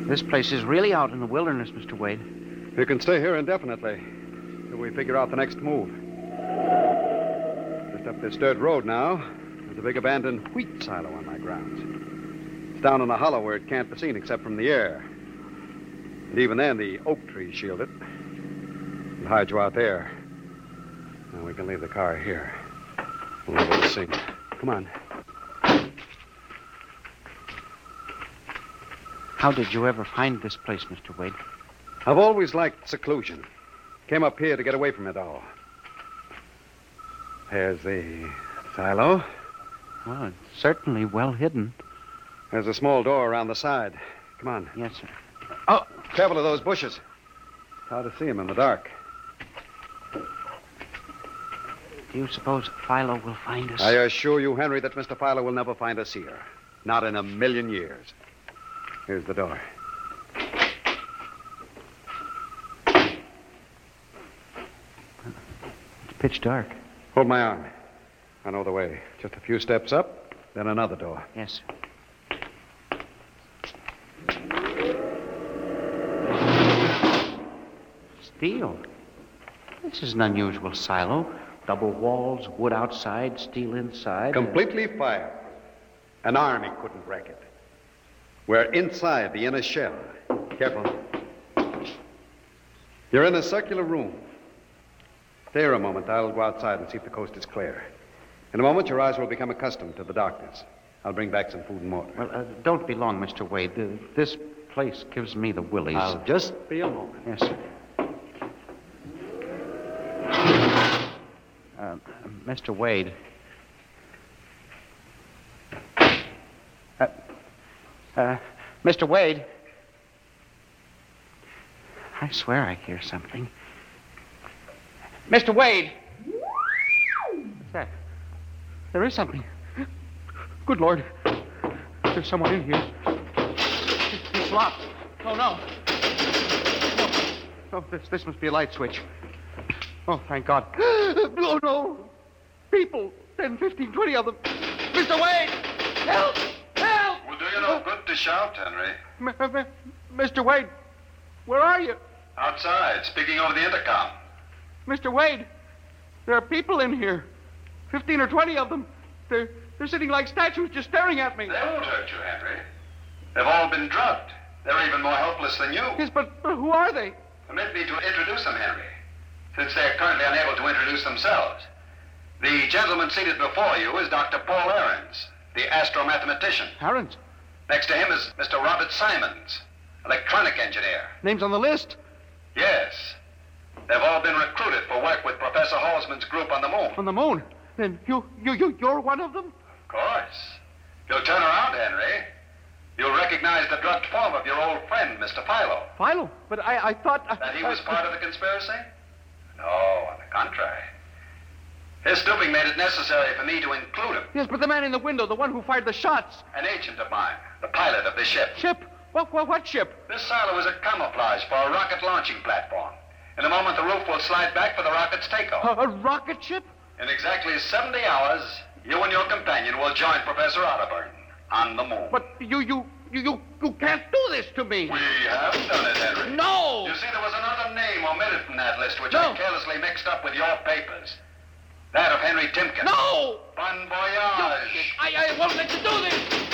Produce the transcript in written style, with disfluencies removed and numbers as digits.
This place is really out in the wilderness, Mr. Wade. You can stay here indefinitely till we figure out the next move. Just up this dirt road now, there's a big abandoned wheat silo on my grounds. It's down in a hollow where it can't be seen except from the air. And even then, the oak trees shield it. We'll hide you out there. Now we can leave the car here. We'll leave it sink. Come on. How did you ever find this place, Mr. Wade? I've always liked seclusion. Came up here to get away from it all. There's the silo. Well, it's certainly well hidden. There's a small door around the side. Come on. Yes, sir. Oh, careful of those bushes. It's hard to see them in the dark. Do you suppose Philo will find us? I assure you, Henry, that Mr. Philo will never find us here. Not in a million years. Here's the door. It's pitch dark. Hold my arm. I know the way. Just a few steps up, then another door. Yes, sir. Steel. This is an unusual silo. Double walls, wood outside, steel inside. Completely fireproof. An army couldn't wreck it. We're inside the inner shell. Careful. You're in a circular room. Stay here a moment. I'll go outside and see if the coast is clear. In a moment, your eyes will become accustomed to the darkness. I'll bring back some food and water. Well, don't be long, Mr. Wade. This place gives me the willies. I'll just be a moment. Yes, sir. Mr. Wade. Mr. Wade. I swear I hear something. Mr. Wade! What's that? There is something. Good Lord. There's someone in here. It's locked. Oh, no. Oh, this must be a light switch. Oh, thank God. Oh, no. People. 10, 15, 20 of them. Mr. Wade! Help! Help! Will do you no good to shout, Henry. Mr. Wade, where are you? Outside, speaking over the intercom. Mr. Wade, there are people in here. 15 or 20 of them. They're sitting like statues just staring at me. They won't hurt you, Henry. They've all been drugged. They're even more helpless than you. Yes, but who are they? Permit me to introduce them, Henry, since they're currently unable to introduce themselves. The gentleman seated before you is Dr. Paul Ahrens, the astromathematician. Ahrens? Next to him is Mr. Robert Simons, electronic engineer. Names on the list? Yes. They've all been recruited for work with Professor Halsman's group on the moon. On the moon? Then you're one of them? Of course. If you'll turn around, Henry, you'll recognize the drugged form of your old friend, Mr. Philo. Philo? But I thought... That he was part of the conspiracy? No, on the contrary. His stooping made it necessary for me to include him. Yes, but the man in the window, the one who fired the shots. An agent of mine, the pilot of this ship. Ship? What ship? This silo is a camouflage for a rocket launching platform. In a moment, the roof will slide back for the rocket's takeoff. A rocket ship? In exactly 70 hours, you and your companion will join Professor Otterburn on the moon. But you can't do this to me. We have done it, Henry. No! You see, there was another name omitted from that list, which No. I carelessly mixed up with your papers. That of Henry Timken. No! Bon voyage. I won't let you do this.